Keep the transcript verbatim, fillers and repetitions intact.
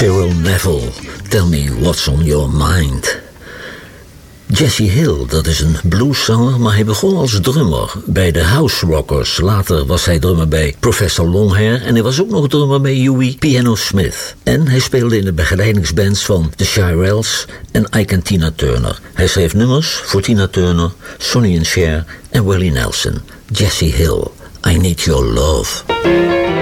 Cyril Neville, Tell Me What's on Your Mind. Jesse Hill, dat is een blueszanger, maar hij begon als drummer bij de House Rockers. Later was hij drummer bij Professor Longhair en hij was ook nog drummer bij Huey Piano Smith. En hij speelde in de begeleidingsbands van The Shirelles en Ike en Tina Turner. Hij schreef nummers voor Tina Turner, Sonny and Cher en Willie Nelson. Jesse Hill, I Need Your Love.